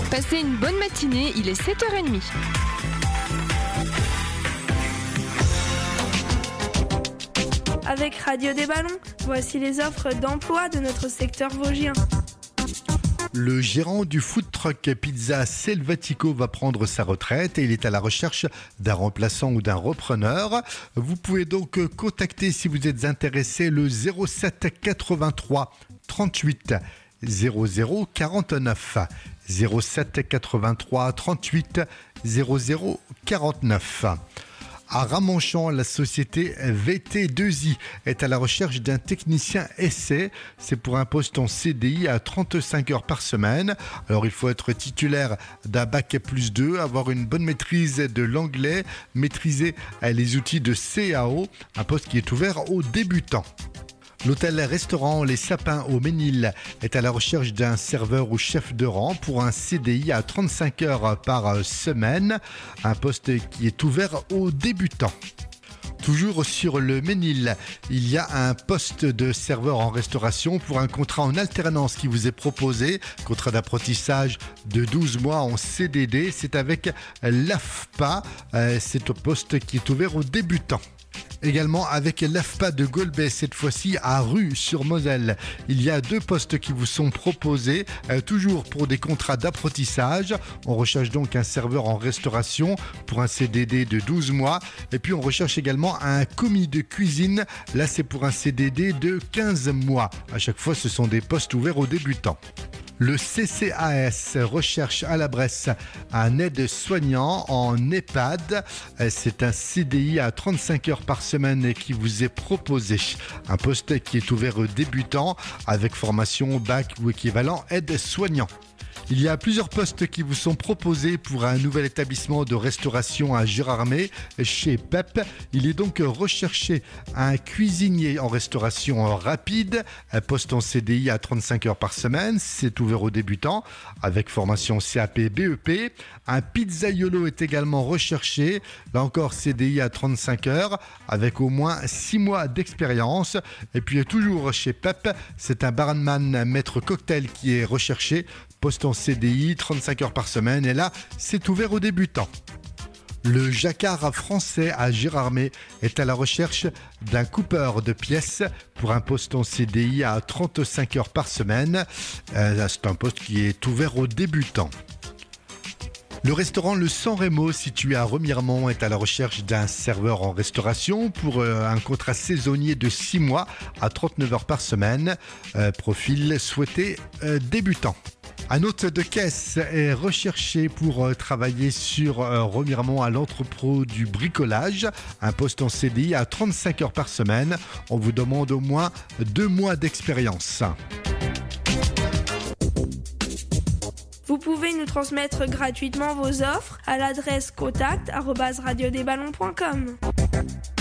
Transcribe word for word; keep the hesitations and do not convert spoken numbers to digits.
Passez une bonne matinée, il est sept heures trente. Avec Radio des Ballons, voici les offres d'emploi de notre secteur vosgien. Le gérant du food truck pizza Selvatico va prendre sa retraite et il est à la recherche d'un remplaçant ou d'un repreneur. Vous pouvez donc contacter si vous êtes intéressé le zéro sept quatre-vingt-trois trente-huit zéro zéro quarante-neuf. zéro sept quatre-vingt-trois trente-huit zéro zéro quarante-neuf. À Ramonchamp, la société V T deux I est à la recherche d'un technicien essai. C'est pour un poste en C D I à trente-cinq heures par semaine. Alors il faut être titulaire d'un bac plus deux, avoir une bonne maîtrise de l'anglais, maîtriser les outils de C A O, un poste qui est ouvert aux débutants. L'hôtel-restaurant Les Sapins au Ménil est à la recherche d'un serveur ou chef de rang pour un C D I à trente-cinq heures par semaine, un poste qui est ouvert aux débutants. Toujours sur le Ménil, il y a un poste de serveur en restauration pour un contrat en alternance qui vous est proposé, contrat d'apprentissage de douze mois en C D D, c'est avec l'A F P A, c'est un poste qui est ouvert aux débutants. Également avec l'A F P A de Golbet, cette fois-ci à Rue-sur-Moselle. Il y a deux postes qui vous sont proposés, euh, toujours pour des contrats d'apprentissage. On recherche donc un serveur en restauration pour un C D D de douze mois. Et puis on recherche également un commis de cuisine. Là, c'est pour un C D D de quinze mois. À chaque fois, ce sont des postes ouverts aux débutants. Le C C A S recherche à la Bresse un aide-soignant en EHPAD. C'est un C D I à trente-cinq heures par semaine qui vous est proposé. Un poste qui est ouvert aux débutants avec formation bac ou équivalent aide-soignant. Il y a plusieurs postes qui vous sont proposés pour un nouvel établissement de restauration à Gérardmer chez P E P. Il est donc recherché un cuisinier en restauration rapide, un poste en C D I à trente-cinq heures par semaine, c'est ouvert aux débutants avec formation C A P B E P. Un pizzaiolo est également recherché, là encore C D I à trente-cinq heures avec au moins six mois d'expérience. Et puis toujours chez P E P, c'est un barman maître cocktail qui est recherché, poste en C D I, trente-cinq heures par semaine, et là, c'est ouvert aux débutants. Le Jacquard français à Gérardmer est à la recherche d'un coupeur de pièces pour un poste en C D I à trente-cinq heures par semaine. Euh, c'est un poste qui est ouvert aux débutants. Le restaurant Le San Remo, situé à Remiremont, est à la recherche d'un serveur en restauration pour euh, un contrat saisonnier de six mois à trente-neuf heures par semaine. Euh, profil souhaité euh, débutant. Un hôte de caisse est recherché pour euh, travailler sur euh, Remiremont à l'entrepôt du bricolage. Un poste en C D I à trente-cinq heures par semaine. On vous demande au moins deux mois d'expérience. Vous pouvez nous transmettre gratuitement vos offres à l'adresse contact arobase radio des ballons point com.